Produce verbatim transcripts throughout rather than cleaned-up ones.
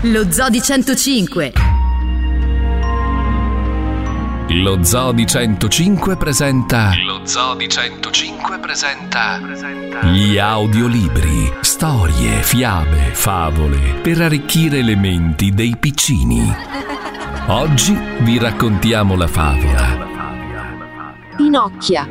Lo Zoo di centocinque. Lo Zoo di centocinque presenta Lo Zoo di centocinque presenta gli audiolibri, storie, fiabe, favole per arricchire le menti dei piccini. Oggi vi raccontiamo la favola Pinocchia.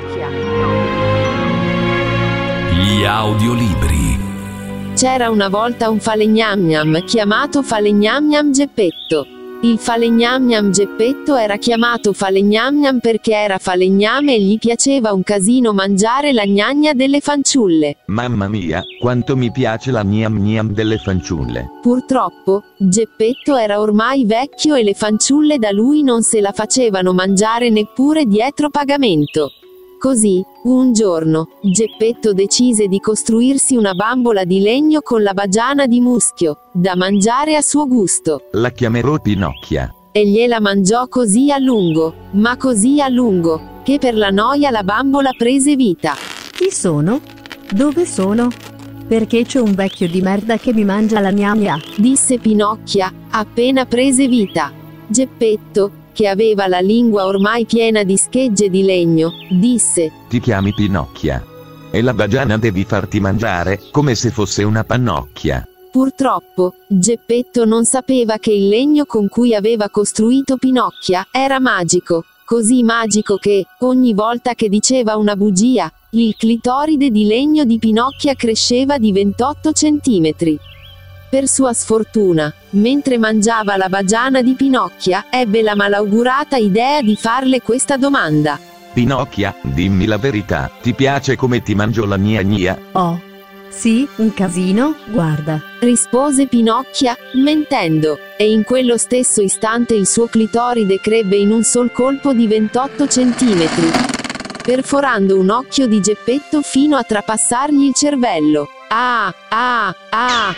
Gli audiolibri. C'era una volta un falegnam chiamato Falegnam Geppetto. Il Falegnam Geppetto era chiamato Falegnam perché era falegname e gli piaceva un casino mangiare la gnagna delle fanciulle. Mamma mia, quanto mi piace la gnam gnam delle fanciulle. Purtroppo, Geppetto era ormai vecchio e le fanciulle da lui non se la facevano mangiare neppure dietro pagamento. Così, un giorno, Geppetto decise di costruirsi una bambola di legno con la baggiana di muschio, da mangiare a suo gusto. La chiamerò Pinocchia. E gliela mangiò così a lungo, ma così a lungo, che per la noia la bambola prese vita. Chi sono? Dove sono? Perché c'è un vecchio di merda che mi mangia la gnagna, disse Pinocchia, appena prese vita. Geppetto, che aveva la lingua ormai piena di schegge di legno, disse: Ti chiami Pinocchia. E la baggiana devi farti mangiare, come se fosse una pannocchia. Purtroppo, Geppetto non sapeva che il legno con cui aveva costruito Pinocchia era magico, così magico che, ogni volta che diceva una bugia, il clitoride di legno di Pinocchia cresceva di ventotto centimetri. Per sua sfortuna, mentre mangiava la baggiana di Pinocchia, ebbe la malaugurata idea di farle questa domanda. Pinocchia, dimmi la verità, ti piace come ti mangio la mia gnia? Oh, sì, un casino, guarda, rispose Pinocchia, mentendo, e in quello stesso istante il suo clitoride crebbe in un sol colpo di ventotto centimetri, perforando un occhio di Geppetto fino a trapassargli il cervello. Ah, ah, ah!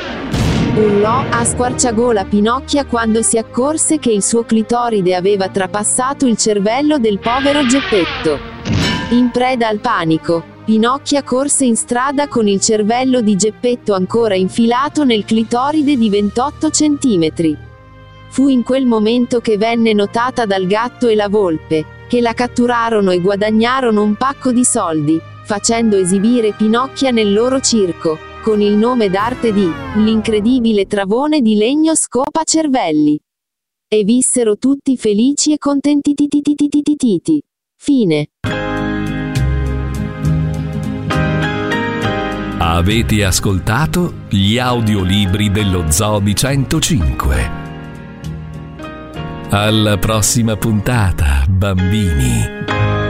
Urlò a squarciagola Pinocchia quando si accorse che il suo clitoride aveva trapassato il cervello del povero Geppetto. In preda al panico, Pinocchia corse in strada con il cervello di Geppetto ancora infilato nel clitoride di ventotto centimetri. Fu in quel momento che venne notata dal gatto e la volpe, che la catturarono e guadagnarono un pacco di soldi, facendo esibire Pinocchia nel loro circo, con il nome d'arte di l'incredibile travone di legno scopa-cervelli. E vissero tutti felici e contentitititititititi. Fine. Avete ascoltato gli audiolibri dello Zoo di centocinque. Alla prossima puntata, bambini.